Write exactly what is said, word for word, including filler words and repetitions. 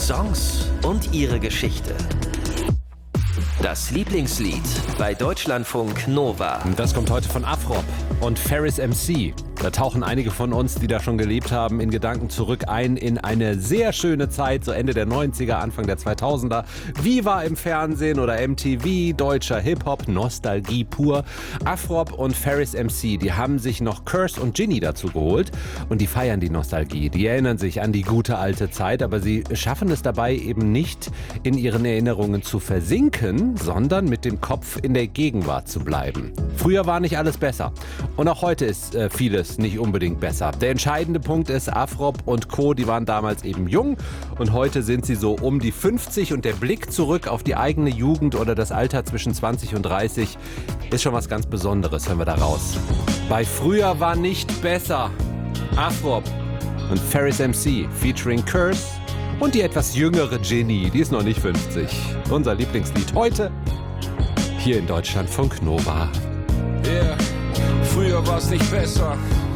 Songs und ihre Geschichte. Das Lieblingslied bei Deutschlandfunk Nova. Das kommt heute von Afrob und Ferris M C. Da tauchen einige von uns, die da schon gelebt haben, in Gedanken zurück ein in eine sehr schöne Zeit, so Ende der neunziger, Anfang der zweitausender. Viva im Fernsehen oder M T V, deutscher Hip-Hop, Nostalgie pur. Afrob und Ferris M C, die haben sich noch Curse und Ginny dazu geholt und die feiern die Nostalgie. Die erinnern sich an die gute alte Zeit, aber sie schaffen es dabei eben nicht, in ihren Erinnerungen zu versinken, sondern mit dem Kopf in der Gegenwart zu bleiben. Früher war nicht alles besser und auch heute ist äh, vieles nicht unbedingt besser. Der entscheidende Punkt ist, Afrob und Co., die waren damals eben jung und heute sind sie so um die fünfzig und der Blick zurück auf die eigene Jugend oder das Alter zwischen zwanzig und dreißig ist schon was ganz Besonderes, hören wir da raus. Bei Früher war nicht besser. Afrob und Ferris M C featuring Curse und die etwas jüngere Ginny, die ist noch nicht fünfzig. Unser Lieblingslied heute hier in Deutschlandfunk Nova. Yeah, früher war's nicht besser.